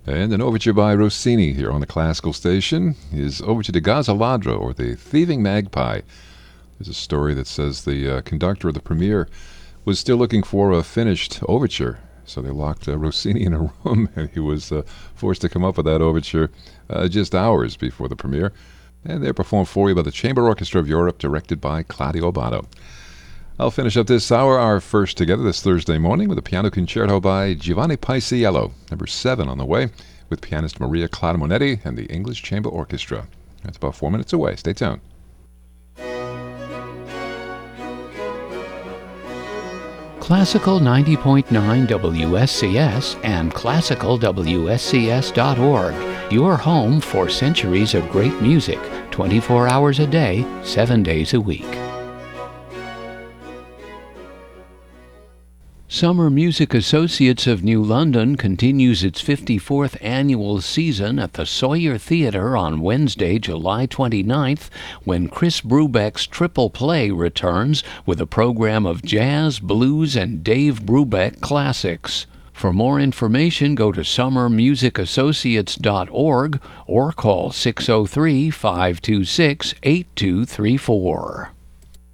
And an overture by Rossini here on the Classical Station is Overture to Gazzaladro, or the Thieving Magpie. There's a story that says the conductor of the premiere was still looking for a finished overture, so they locked Rossini in a room, and he was forced to come up with that overture just hours before the premiere. And they're performed for you by the Chamber Orchestra of Europe, directed by Claudio Abbado. I'll finish up this hour, our first together this Thursday morning, with a piano concerto by Giovanni Paisiello, number 7 on the way, with pianist Maria Clara Monetti and the English Chamber Orchestra. That's about 4 minutes away. Stay tuned. Classical 90.9 WSCS and classicalwscs.org, your home for centuries of great music, 24 hours a day, 7 days a week. Summer Music Associates of New London continues its 54th annual season at the Sawyer Theatre on Wednesday, July 29th, when Chris Brubeck's Triple Play returns with a program of jazz, blues, and Dave Brubeck classics. For more information, go to summermusicassociates.org or call 603-526-8234.